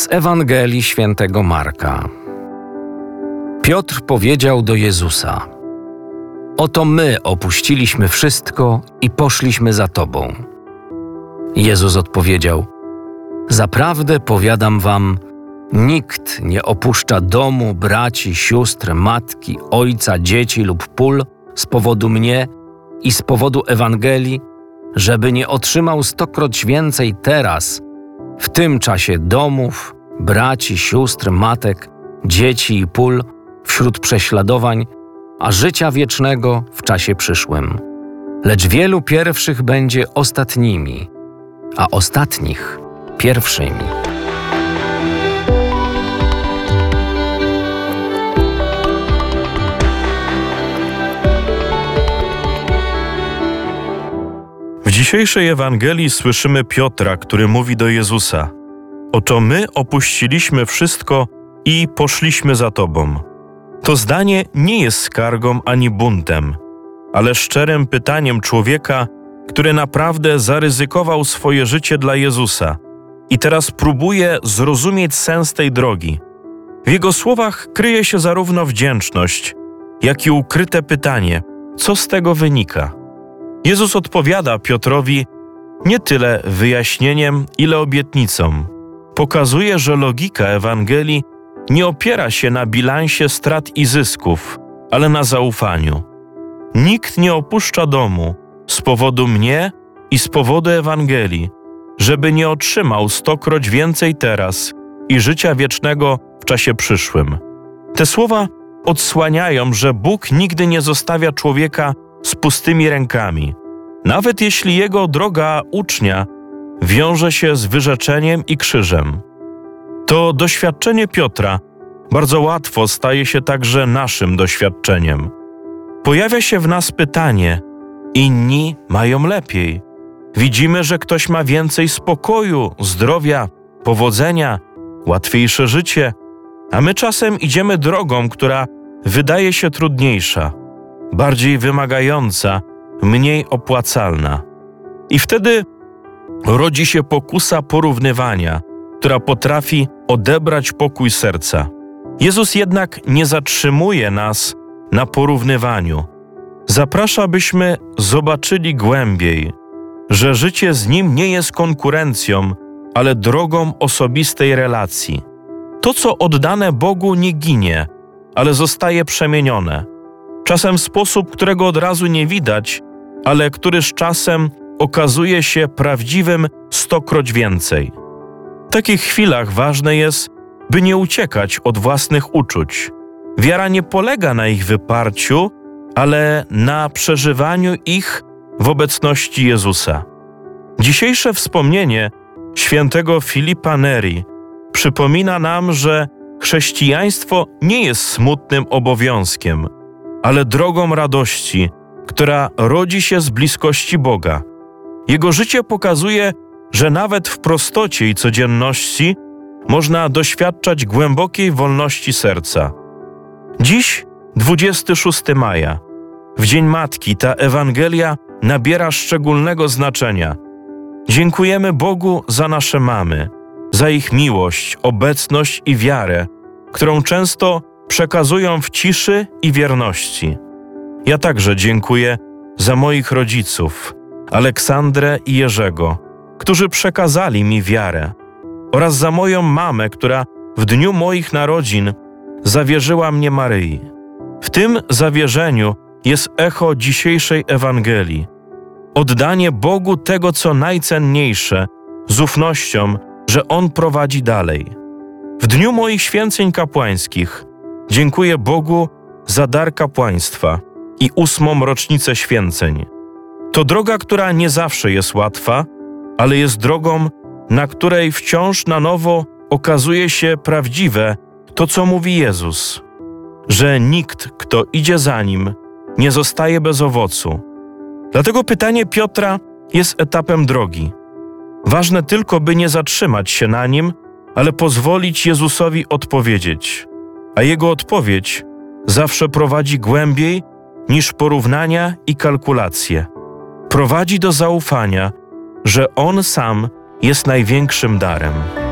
Z Ewangelii Świętego Marka. Piotr powiedział do Jezusa: Oto my opuściliśmy wszystko i poszliśmy za Tobą. Jezus odpowiedział: Zaprawdę powiadam wam, nikt nie opuszcza domu, braci, sióstr, matki, ojca, dzieci lub pól z powodu mnie i z powodu Ewangelii, żeby nie otrzymał 100-kroć więcej teraz, w tym czasie domów, braci, sióstr, matek, dzieci i pól wśród prześladowań, a życia wiecznego w czasie przyszłym. Lecz wielu pierwszych będzie ostatnimi, a ostatnich pierwszymi. W dzisiejszej Ewangelii słyszymy Piotra, który mówi do Jezusa: Oto my opuściliśmy wszystko i poszliśmy za Tobą. To zdanie nie jest skargą ani buntem, ale szczerym pytaniem człowieka, który naprawdę zaryzykował swoje życie dla Jezusa i teraz próbuje zrozumieć sens tej drogi. W jego słowach kryje się zarówno wdzięczność, jak i ukryte pytanie, co z tego wynika. Jezus odpowiada Piotrowi nie tyle wyjaśnieniem, ile obietnicą. Pokazuje, że logika Ewangelii nie opiera się na bilansie strat i zysków, ale na zaufaniu. Nikt nie opuszcza domu z powodu mnie i z powodu Ewangelii, żeby nie otrzymał 100-kroć więcej teraz i życia wiecznego w czasie przyszłym. Te słowa odsłaniają, że Bóg nigdy nie zostawia człowieka z pustymi rękami, nawet jeśli jego droga ucznia wiąże się z wyrzeczeniem i krzyżem. To doświadczenie Piotra bardzo łatwo staje się także naszym doświadczeniem. Pojawia się w nas pytanie: inni mają lepiej. Widzimy, że ktoś ma więcej spokoju, zdrowia, powodzenia, łatwiejsze życie, a my czasem idziemy drogą, która wydaje się trudniejsza, bardziej wymagająca, mniej opłacalna. I wtedy rodzi się pokusa porównywania, która potrafi odebrać pokój serca. Jezus jednak nie zatrzymuje nas na porównywaniu. Zaprasza, byśmy zobaczyli głębiej, że życie z Nim nie jest konkurencją, ale drogą osobistej relacji. To, co oddane Bogu, nie ginie, ale zostaje przemienione. Czasem w sposób, którego od razu nie widać, ale który z czasem okazuje się prawdziwym 100-kroć więcej. W takich chwilach ważne jest, by nie uciekać od własnych uczuć. Wiara nie polega na ich wyparciu, ale na przeżywaniu ich w obecności Jezusa. Dzisiejsze wspomnienie świętego Filipa Neri przypomina nam, że chrześcijaństwo nie jest smutnym obowiązkiem, ale drogą radości, która rodzi się z bliskości Boga. Jego życie pokazuje, że nawet w prostocie i codzienności można doświadczać głębokiej wolności serca. Dziś, 26 maja, w Dzień Matki, ta Ewangelia nabiera szczególnego znaczenia. Dziękujemy Bogu za nasze mamy, za ich miłość, obecność i wiarę, którą często przekazują w ciszy i wierności. Ja także dziękuję za moich rodziców, Aleksandrę i Jerzego, którzy przekazali mi wiarę, oraz za moją mamę, która w dniu moich narodzin zawierzyła mnie Maryi. W tym zawierzeniu jest echo dzisiejszej Ewangelii. Oddanie Bogu tego, co najcenniejsze, z ufnością, że On prowadzi dalej. W dniu moich święceń kapłańskich dziękuję Bogu za dar kapłaństwa i 8. rocznicę święceń. To droga, która nie zawsze jest łatwa, ale jest drogą, na której wciąż na nowo okazuje się prawdziwe to, co mówi Jezus, że nikt, kto idzie za Nim, nie zostaje bez owocu. Dlatego pytanie Piotra jest etapem drogi. Ważne tylko, by nie zatrzymać się na nim, ale pozwolić Jezusowi odpowiedzieć. A Jego odpowiedź zawsze prowadzi głębiej niż porównania i kalkulacje. Prowadzi do zaufania, że On sam jest największym darem.